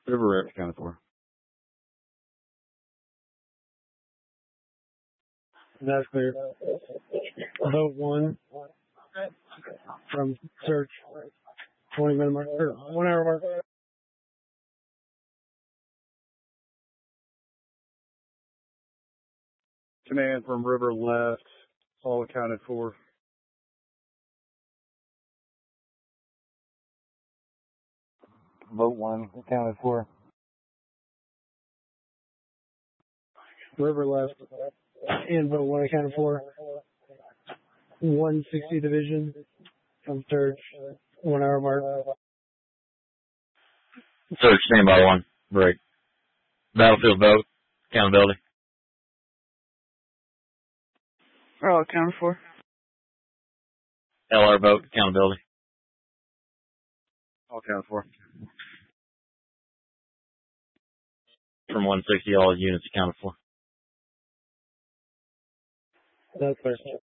River Rep accounted for. That's clear. Vote 1 from search. 20-minute mark or 1 hour mark. Command from River left, all accounted for. Vote 1 accounted for. River left and vote 1 accounted for. 160 division from search. 1 hour mark. Search, standby 1, break. Battlefield vote, accountability. All accounted for. LR vote, accountability. All accounted for. From 160, all units accounted for. That's clear.